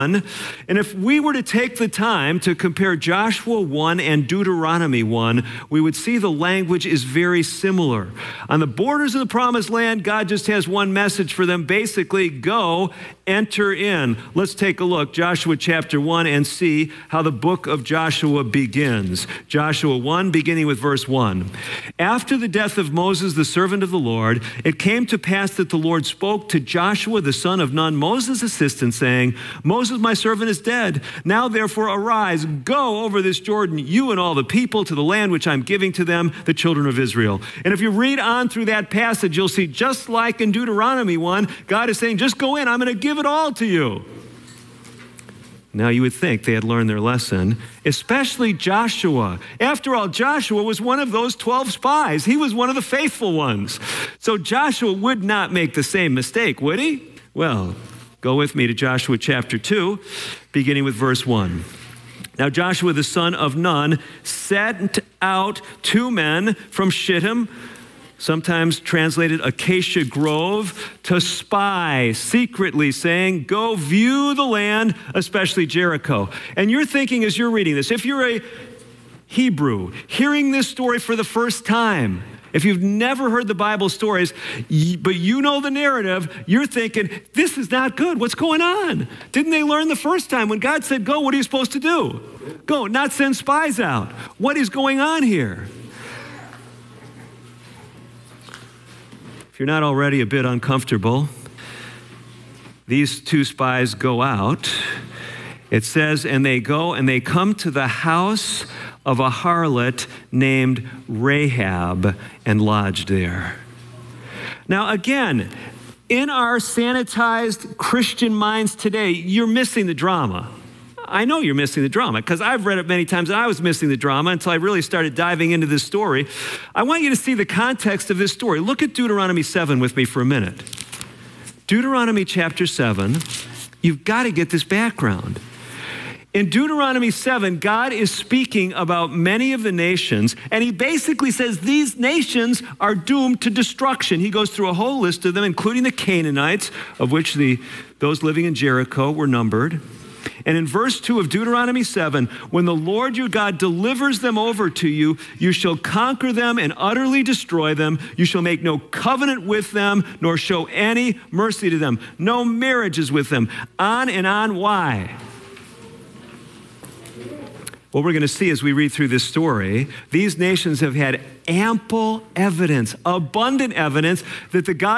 And if we were to take the time to compare Joshua 1 and Deuteronomy 1, we would see the language is very similar. On the borders of the promised land, God just has one message for them. Basically, go, enter in. Let's take a look, Joshua chapter 1, and see how the book of Joshua begins. Joshua 1, beginning with verse 1. After the death of Moses, the servant of the Lord, it came to pass that the Lord spoke to Joshua, the son of Nun, Moses' assistant, saying, Moses, my servant, is dead. Now, therefore, arise, go over this Jordan, you and all the people, to the land which I'm giving to them, the children of Israel. And if you read on through that passage, you'll see, just like in Deuteronomy 1, God is saying, just go in, I'm going to give it all to you. Now, you would think they had learned their lesson, especially Joshua. After all, Joshua was one of those 12 spies. He was one of the faithful ones. So Joshua would not make the same mistake, would he? Well, go with me to Joshua chapter 2, beginning with verse 1. Now Joshua the son of Nun sent out 2 men from Shittim, sometimes translated Acacia Grove, to spy secretly, saying, go view the land, especially Jericho. And you're thinking as you're reading this, if you're a Hebrew hearing this story for the first time, if you've never heard the Bible stories, but you know the narrative, you're thinking, this is not good. What's going on? Didn't they learn the first time when God said, go, what are you supposed to do? Go, not send spies out. What is going on here? If you're not already a bit uncomfortable, these 2 spies go out. It says, and they go and they come to the house of a harlot named Rahab and lodged there. Now again, in our sanitized Christian minds today, you're missing the drama. I know you're missing the drama because I've read it many times and I was missing the drama until I really started diving into this story. I want you to see the context of this story. Look at Deuteronomy 7 with me for a minute. Deuteronomy chapter 7, you've got to get this background. In Deuteronomy 7, God is speaking about many of the nations, and he basically says these nations are doomed to destruction. He goes through a whole list of them, including the Canaanites, of which those living in Jericho were numbered. And in verse 2 of Deuteronomy 7, when the Lord your God delivers them over to you, you shall conquer them and utterly destroy them. You shall make no covenant with them, nor show any mercy to them. No marriages with them. On and on. Why? What we're going to see as we read through this story, these nations have had ample evidence, abundant evidence that the God